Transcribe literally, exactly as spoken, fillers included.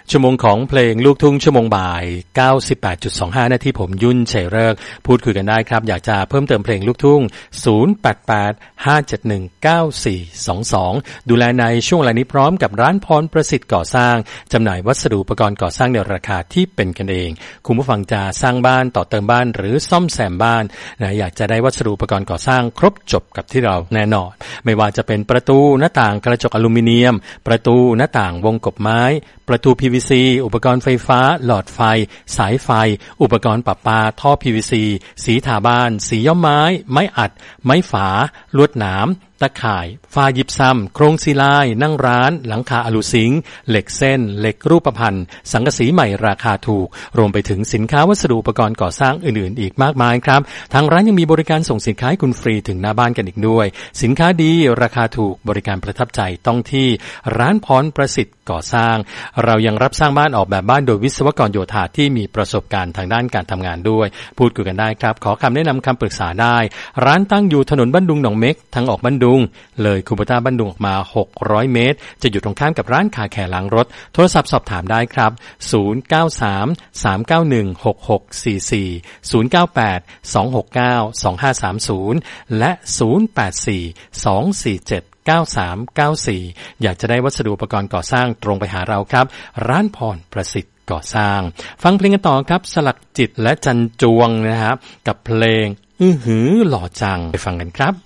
ชั่วโมงของเพลงลูกทุ่งชั่วโมงบ่าย เก้าสิบแปดจุดสองห้า นาทีผมยุ่นชัยฤกษ์พูดคุยกันได้ครับอยากจะเพิ่มเติมเพลงลูกทุ่งศูนย์ แปด แปด ห้า เจ็ด หนึ่ง เก้า สี่ สอง สองดูแลในช่วงเวลานี้พร้อมกับร้านพรประสิทธิ์ก่อสร้างจำหน่ายวัสดุอุปกรณ์ก่อสร้างในราคาที่เป็นกันเองคุณผู้ฟังจะสร้างบ้านต่อเติมบ้านหรือซ่อมแซมบ้านนะอยากจะได้วัสดุอุปกรณ์ก่อสร้างครบจบกับที่เราแน่นอนไม่ว่าจะเป็นประตูหน้าต่างกระจกอลูมิเนียมประตูหน้าต่างวงกบไม้ประตู พี วี ซี อุปกรณ์ไฟฟ้าหลอดไฟสายไฟอุปกรณ์ประปาท่อ พี วี ซี สีทาบ้านสีย้อมไม้ไม้อัดไม้ฝาลวดหนามตะข่ายฝ้ายิบซ้ำโครงซีลายนั่งร้านหลังคาอลูซิงค์เหล็กเส้นเหล็กรูปพรรณสังกะสีใหม่ราคาถูกรวมไปถึงสินค้าวัสดุอุปกรณ์ก่อสร้างอื่นๆอีกมากมายครับทางร้านยังมีบริการส่งสินค้าให้คุณฟรีถึงหน้าบ้านกันอีกด้วยสินค้าดีราคาถูกบริการประทับใจต้องที่ร้านพรประสิทธิ์ก่อสร้างเรายังรับสร้างบ้านออกแบบบ้านโดยวิศวกรโยธาที่มีประสบการณ์ทางด้านการทำงานด้วยพูดคุยกันได้ครับขอคำแนะนำคำปรึกษาได้ร้านตั้งอยู่ถนนบ้านดุงหนองเม็กทางออกบ้านดุงเลยคูโบต้าบ้านดุงออกมาหกร้อยเมตรจะอยู่ตรงข้ามกับร้านคาแคร์ล้างรถโทรศัพท์สอบถามได้ครับศูนย์ เก้า สาม สาม เก้า หนึ่ง หก หก สี่ สี่ ศูนย์ เก้า แปด สอง หก เก้า สอง ห้า สาม ศูนย์และศูนย์ แปด สี่ สอง สี่ เจ็ด เก้า สาม เก้า สี่อยากจะได้วัสดุอุปกรณ์ก่อสร้างตรงไปหาเราครับร้านพรประสิทธิ์ก่อสร้างฟังเพลงกันต่อครับสลักจิตและจันจวงนะครับกับเพลงอื้อหือหล่อจังไปฟังกันครับ